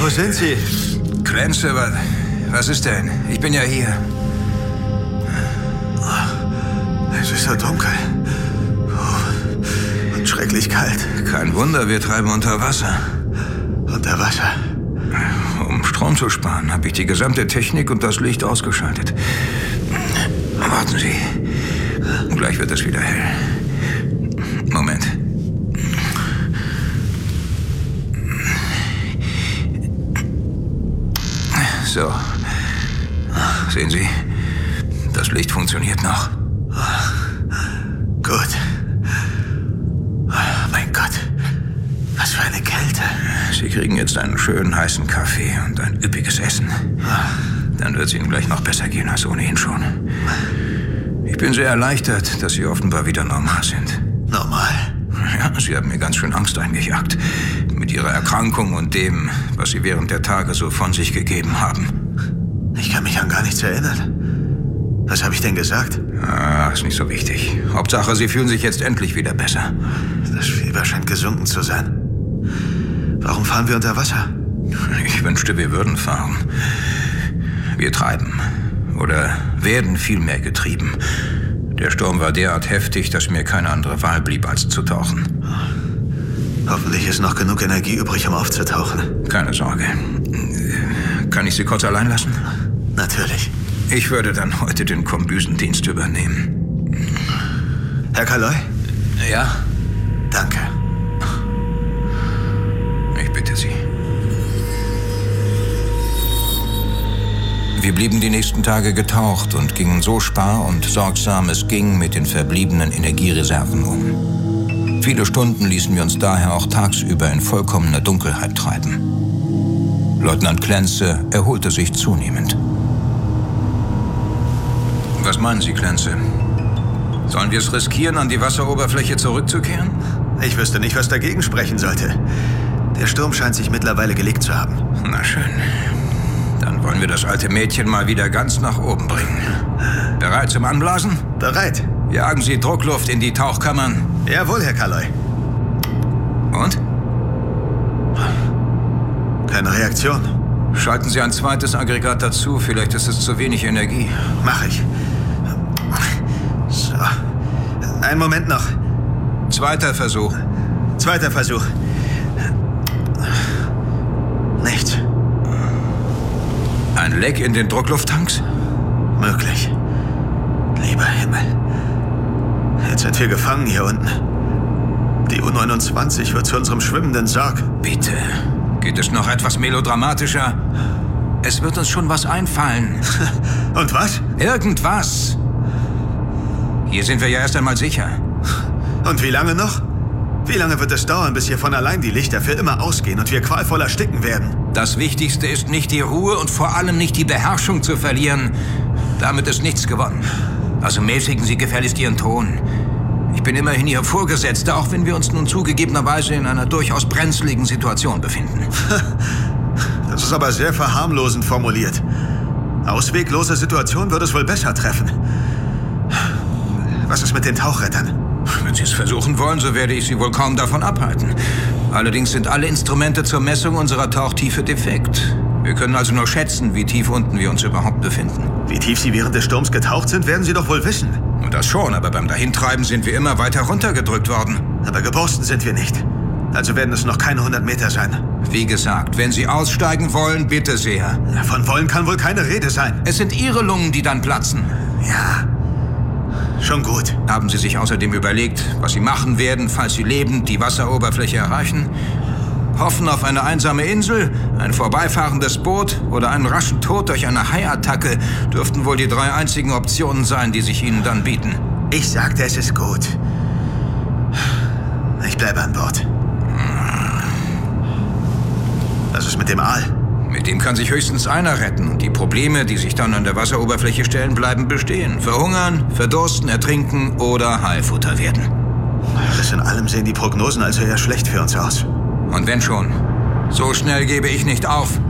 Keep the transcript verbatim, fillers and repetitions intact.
Wo sind Sie? Clancy, was, was ist denn? Ich bin ja hier. Es ist so dunkel. Und schrecklich kalt. Kein Wunder, wir treiben unter Wasser. Unter Wasser? Um Strom zu sparen, habe ich die gesamte Technik und das Licht ausgeschaltet. Warten Sie. Gleich wird es wieder hell. Moment. So. Sehen Sie? Das Licht funktioniert noch. Gut. Mein Gott. Was für eine Kälte. Sie kriegen jetzt einen schönen heißen Kaffee und ein üppiges Essen. Dann wird es Ihnen gleich noch besser gehen als ohnehin schon. Ich bin sehr erleichtert, dass Sie offenbar wieder normal sind. Normal? Ja, Sie haben mir ganz schön Angst eingejagt. Mit Ihrer Erkrankung und dem, was Sie während der Tage so von sich gegeben haben. Ich kann mich an gar nichts erinnern. Was habe ich denn gesagt? Ah, ist nicht so wichtig. Hauptsache, Sie fühlen sich jetzt endlich wieder besser. Das Fieber scheint gesunken zu sein. Warum fahren wir unter Wasser? Ich wünschte, wir würden fahren. Wir treiben. Oder werden vielmehr getrieben. Der Sturm war derart heftig, dass mir keine andere Wahl blieb, als zu tauchen. Hoffentlich ist noch genug Energie übrig, um aufzutauchen. Keine Sorge. Kann ich Sie kurz allein lassen? Natürlich. Ich würde dann heute den Kombüsendienst übernehmen. Herr Kaloy? Ja? Danke. Ich bitte Sie. Wir blieben die nächsten Tage getaucht und gingen so spar- und sorgsam es ging mit den verbliebenen Energiereserven um. Viele Stunden ließen wir uns daher auch tagsüber in vollkommener Dunkelheit treiben. Leutnant Clancy erholte sich zunehmend. Was meinen Sie, Clancy? Sollen wir es riskieren, an die Wasseroberfläche zurückzukehren? Ich wüsste nicht, was dagegen sprechen sollte. Der Sturm scheint sich mittlerweile gelegt zu haben. Na schön. Dann wollen wir das alte Mädchen mal wieder ganz nach oben bringen. Bereit zum Anblasen? Bereit. Jagen Sie Druckluft in die Tauchkammern. Jawohl, Herr Kaloy. Und? Keine Reaktion. Schalten Sie ein zweites Aggregat dazu. Vielleicht ist es zu wenig Energie. Mach ich. So. Einen Moment noch. Zweiter Versuch. Zweiter Versuch. Nichts. Ein Leck in den Drucklufttanks? Möglich. Lieber Himmel. Jetzt sind wir gefangen hier unten. Die U neunundzwanzig wird zu unserem schwimmenden Sarg. Bitte. Geht es noch etwas melodramatischer? Es wird uns schon was einfallen. Und was? Irgendwas. Hier sind wir ja erst einmal sicher. Und wie lange noch? Wie lange wird es dauern, bis hier von allein die Lichter für immer ausgehen und wir qualvoll ersticken werden? Das Wichtigste ist nicht die Ruhe und vor allem nicht die Beherrschung zu verlieren. Damit ist nichts gewonnen. Also mäßigen Sie gefälligst Ihren Ton. Ich bin immerhin Ihr Vorgesetzter, auch wenn wir uns nun zugegebenerweise in einer durchaus brenzligen Situation befinden. Das ist aber sehr verharmlosend formuliert. Ausweglose Situation würde es wohl besser treffen. Was ist mit den Tauchrettern? Wenn Sie es versuchen wollen, so werde ich Sie wohl kaum davon abhalten. Allerdings sind alle Instrumente zur Messung unserer Tauchtiefe defekt. Wir können also nur schätzen, wie tief unten wir uns überhaupt befinden. Wie tief Sie während des Sturms getaucht sind, werden Sie doch wohl wissen. Und das schon, aber beim Dahintreiben sind wir immer weiter runtergedrückt worden. Aber geborsten sind wir nicht. Also werden es noch keine hundert Meter sein. Wie gesagt, wenn Sie aussteigen wollen, bitte sehr. Davon wollen kann wohl keine Rede sein. Es sind Ihre Lungen, die dann platzen. Ja, schon gut. Haben Sie sich außerdem überlegt, was Sie machen werden, falls Sie lebend die Wasseroberfläche erreichen? Hoffen auf eine einsame Insel, ein vorbeifahrendes Boot oder einen raschen Tod durch eine Haiattacke dürften wohl die drei einzigen Optionen sein, die sich Ihnen dann bieten. Ich sagte, es ist gut. Ich bleibe an Bord. Was ist mit dem Aal? Mit dem kann sich höchstens einer retten und die Probleme, die sich dann an der Wasseroberfläche stellen, bleiben bestehen. Verhungern, verdursten, ertrinken oder Haifutter werden. Alles in allem sehen die Prognosen also eher schlecht für uns aus. Und wenn schon, so schnell gebe ich nicht auf.